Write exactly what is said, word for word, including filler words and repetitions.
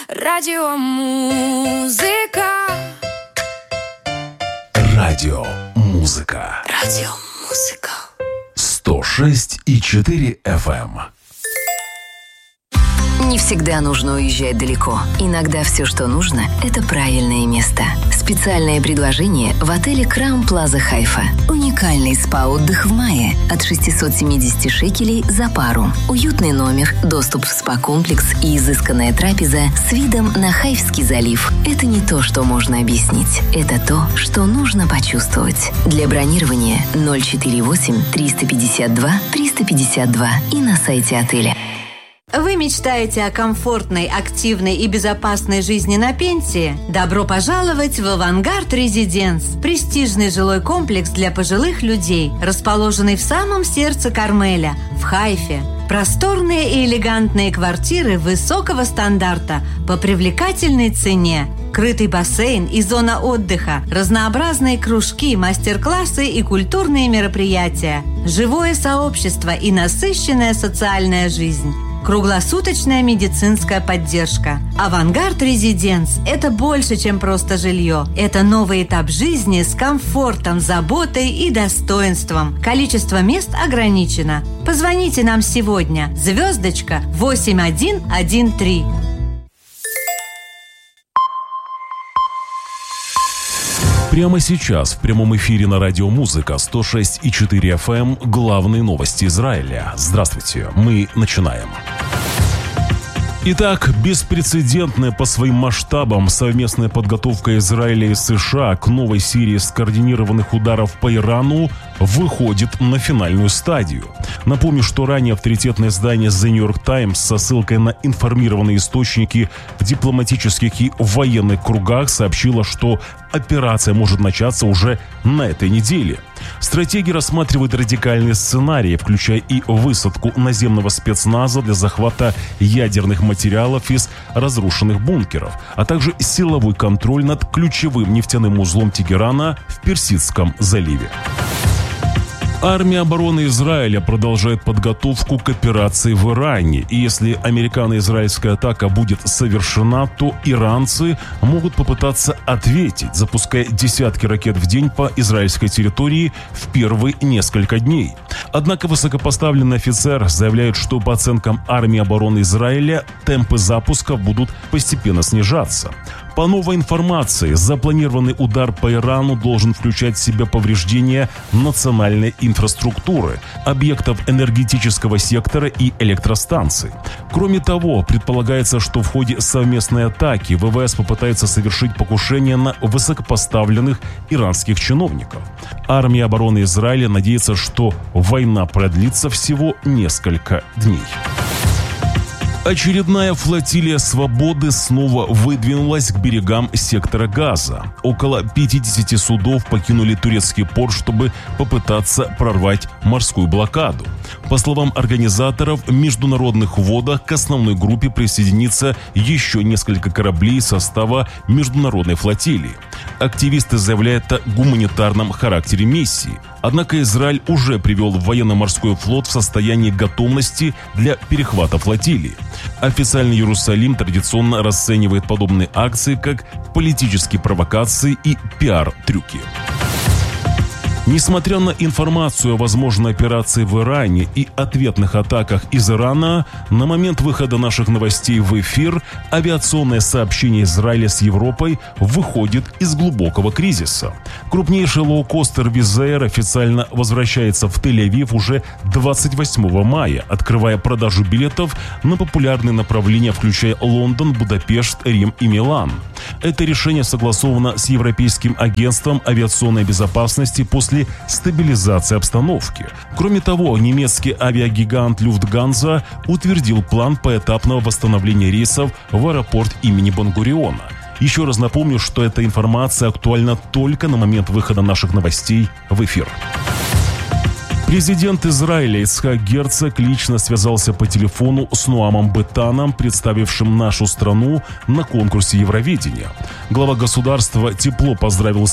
Радиомузыка. Радиомузыка. Радиомузыка. сто шесть и четыре эф эм. Не всегда нужно уезжать далеко. Иногда все, что нужно, это правильное место. Специальное предложение в отеле Краун Плаза Хайфа. Уникальный спа-отдых в мае от шестьсот семьдесят шекелей за пару. Уютный номер, доступ в спа-комплекс и изысканная трапеза с видом на Хайфский залив. Это не то, что можно объяснить. Это то, что нужно почувствовать. Для бронирования ноль четыре восемь триста пятьдесят два триста пятьдесят два и на сайте отеля. Вы мечтаете о комфортной, активной и безопасной жизни на пенсии? Добро пожаловать в «Авангард Резиденс» – престижный жилой комплекс для пожилых людей, расположенный в самом сердце Кармеля, в Хайфе. Просторные и элегантные квартиры высокого стандарта по привлекательной цене. Крытый бассейн и зона отдыха, разнообразные кружки, мастер-классы и культурные мероприятия, живое сообщество и насыщенная социальная жизнь. Круглосуточная медицинская поддержка. «Авангард Резиденс» – это больше, чем просто жилье. Это новый этап жизни с комфортом, заботой и достоинством. Количество мест ограничено. Позвоните нам сегодня. Звездочка восемь один один три. Прямо сейчас в прямом эфире на радио «Музыка» сто шесть и четыре эф эм главные новости Израиля. Здравствуйте, мы начинаем. Итак, беспрецедентная по своим масштабам совместная подготовка Израиля и США к новой серии скоординированных ударов по Ирану выходит на финальную стадию. Напомню, что ранее авторитетное издание The New York Times со ссылкой на информированные источники в дипломатических и военных кругах сообщило, что операция может начаться уже на этой неделе. Стратеги рассматривают радикальные сценарии, включая и высадку наземного спецназа для захвата ядерных материалов из разрушенных бункеров, а также силовой контроль над ключевым нефтяным узлом Тегерана в Персидском заливе. Армия обороны Израиля продолжает подготовку к операции в Иране. И если американо-израильская атака будет совершена, то иранцы могут попытаться ответить, запуская десятки ракет в день по израильской территории в первые несколько дней. Однако высокопоставленный офицер заявляет, что по оценкам армии обороны Израиля темпы запусков будут постепенно снижаться. По новой информации, запланированный удар по Ирану должен включать в себя повреждение национальной инфраструктуры, объектов энергетического сектора и электростанций. Кроме того, предполагается, что в ходе совместной атаки ВВС попытается совершить покушение на высокопоставленных иранских чиновников. Армия обороны Израиля надеется, что война продлится всего несколько дней. Очередная флотилия «Свободы» снова выдвинулась к берегам сектора Газа. Около пятидесяти судов покинули турецкий порт, чтобы попытаться прорвать морскую блокаду. По словам организаторов, в международных водах к основной группе присоединится еще несколько кораблей состава международной флотилии. Активисты заявляют о гуманитарном характере миссии. Однако Израиль уже привел военно-морской флот в состоянии готовности для перехвата флотилии. Официальный Иерусалим традиционно расценивает подобные акции как политические провокации и пиар-трюки. Несмотря на информацию о возможной операции в Иране и ответных атаках из Ирана, на момент выхода наших новостей в эфир авиационное сообщение Израиля с Европой выходит из глубокого кризиса. Крупнейший лоукостер Wizz Air официально возвращается в Тель-Авив уже двадцать восьмого мая, открывая продажу билетов на популярные направления, включая Лондон, Будапешт, Рим и Милан. Это решение согласовано с Европейским агентством авиационной безопасности после стабилизации обстановки. Кроме того, немецкий авиагигант Люфтганза утвердил план поэтапного восстановления рейсов в аэропорт имени Бен-Гуриона. Еще раз напомню, что эта информация актуальна только на момент выхода наших новостей в эфир. Президент Израиля Ицхак Герцог лично связался по телефону с Ноамом Бетаном, представившим нашу страну на конкурсе Евровидения. Глава государства тепло поздравил с